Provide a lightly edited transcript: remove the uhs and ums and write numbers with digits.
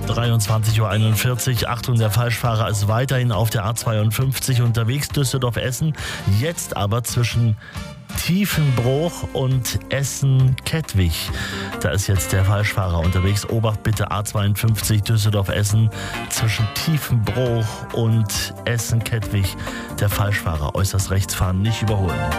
23:41 Uhr. Achtung, der Falschfahrer ist weiterhin auf der A52 unterwegs, Düsseldorf-Essen. Jetzt aber zwischen Tiefenbruch und Essen-Kettwig. Da ist jetzt der Falschfahrer unterwegs. Obacht bitte, A52 Düsseldorf-Essen zwischen Tiefenbruch und Essen-Kettwig. Der Falschfahrer äußerst rechts fahren, nicht überholen.